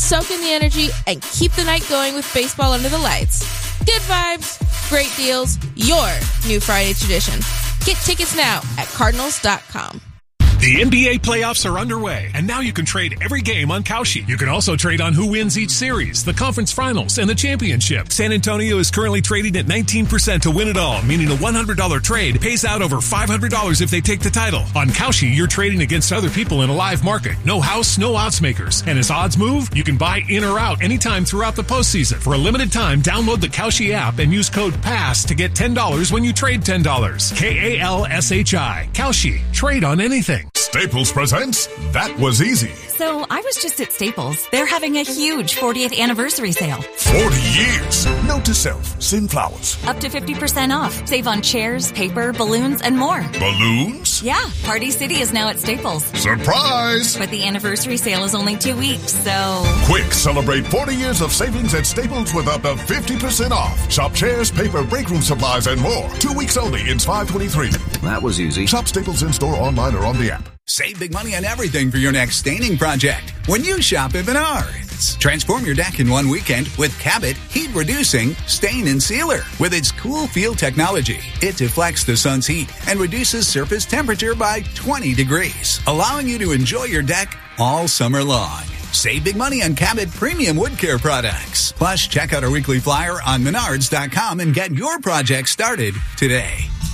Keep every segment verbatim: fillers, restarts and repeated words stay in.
Soak in the energy and keep the night going with baseball under the lights. Good vibes, great deals, your new Friday tradition. Get tickets now at Cardinals dot com. The N B A playoffs are underway, and now you can trade every game on Kalshi. You can also trade on who wins each series, the conference finals, and the championship. San Antonio is currently trading at nineteen percent to win it all, meaning a one hundred dollars trade pays out over five hundred dollars if they take the title. On Kalshi, you're trading against other people in a live market. No house, no odds makers. And as odds move, you can buy in or out anytime throughout the postseason. For a limited time, download the Kalshi app and use code PASS to get ten dollars when you trade ten dollars. K A L S H I. Kalshi. Trade on anything. Staples presents That Was Easy. So I was just at Staples. They're having a huge fortieth anniversary sale. forty years. Note to self, send flowers. Up to fifty percent off. Save on chairs, paper, balloons, and more. Balloons? Yeah, Party City is now at Staples. Surprise! But the anniversary sale is only two weeks, so... Quick, celebrate forty years of savings at Staples with up to fifty percent off. Shop chairs, paper, break room supplies, and more. Two weeks only in five twenty-three. That was easy. Shop Staples in-store, online, or on the app. Save big money on everything for your next staining project when you shop at Menards. Transform your deck in one weekend with Cabot Heat Reducing Stain and Sealer. With its cool feel technology, it deflects the sun's heat and reduces surface temperature by twenty degrees, allowing you to enjoy your deck all summer long. Save big money on Cabot premium wood care products. Plus, check out our weekly flyer on Menards dot com and get your project started today.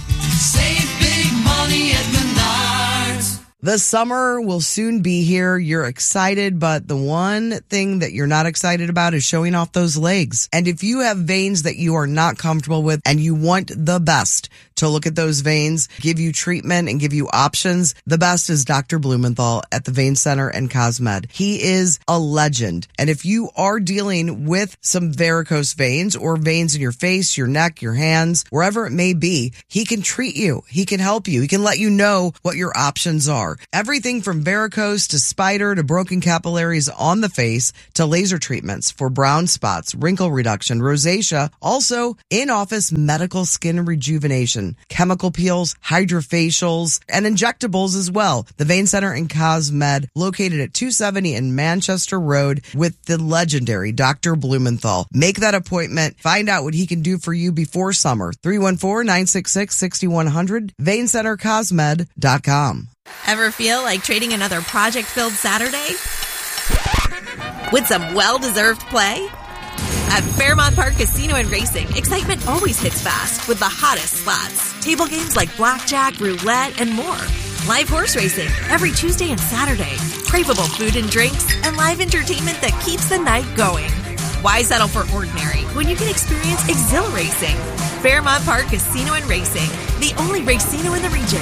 Save big money at Menards. The summer will soon be here. You're excited, but the one thing that you're not excited about is showing off those legs. And if you have veins that you are not comfortable with and you want the best to look at those veins, give you treatment and give you options, the best is Doctor Blumenthal at the Vein Center and Cosmed. He is a legend. And if you are dealing with some varicose veins or veins in your face, your neck, your hands, wherever it may be, he can treat you. He can help you. He can let you know what your options are. Everything from varicose to spider to broken capillaries on the face to laser treatments for brown spots, wrinkle reduction, rosacea, also in-office medical skin rejuvenation, chemical peels, hydrofacials, and injectables as well. The Vein Center and Cosmed, located at two seventy in Manchester Road with the legendary Doctor Blumenthal. Make that appointment. Find out what he can do for you before summer. three one four, nine six six, six one zero zero, vein center cosmed dot com. Ever feel like trading another project-filled Saturday with some well-deserved play? At Fairmont Park Casino and Racing, excitement always hits fast with the hottest slots, table games like blackjack, roulette, and more. Live horse racing every Tuesday and Saturday, craveable food and drinks, and live entertainment that keeps the night going. Why settle for ordinary when you can experience exhilarating? Fairmont Park Casino and Racing, the only racino in the region.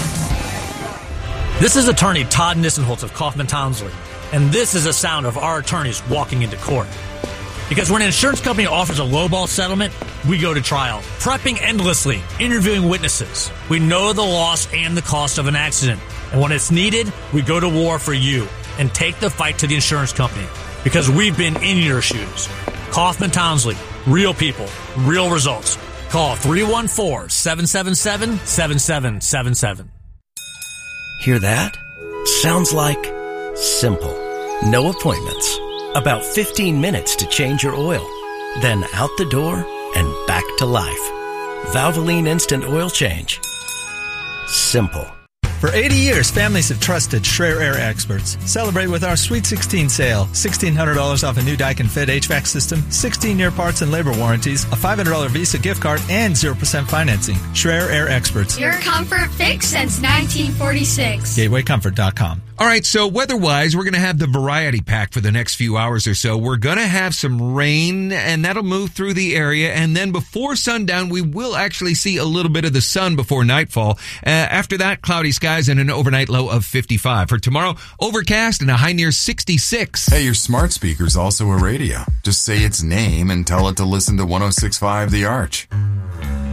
This is attorney Todd Nissenholtz of Kaufman Townsley, and this is the sound of our attorneys walking into court. Because when an insurance company offers a lowball settlement, we go to trial, prepping endlessly, interviewing witnesses. We know the loss and the cost of an accident, and when it's needed, we go to war for you and take the fight to the insurance company, because we've been in your shoes. Kaufman Townsley, real people, real results. Call three one four, seven seven seven, seven seven seven seven. Hear that? Sounds like simple. No appointments. About fifteen minutes to change your oil. Then out the door and back to life. Valvoline Instant Oil Change. Simple. For eighty years, families have trusted Schreier Air Experts. Celebrate with our Sweet sixteen sale. sixteen hundred dollars off a new Daikin Fit H V A C system, sixteen-year parts and labor warranties, a five hundred dollars Visa gift card, and zero percent financing. Schreier Air Experts. Your comfort fix since nineteen forty-six. gateway comfort dot com. All right, so weather-wise, we're going to have the variety pack for the next few hours or so. We're going to have some rain, and that'll move through the area. And then before sundown, we will actually see a little bit of the sun before nightfall. Uh, after that, cloudy skies and an overnight low of fifty-five. For tomorrow, overcast and a high near sixty-six. Hey, your smart speaker's also a radio. Just say its name and tell it to listen to one oh six point five The Arch.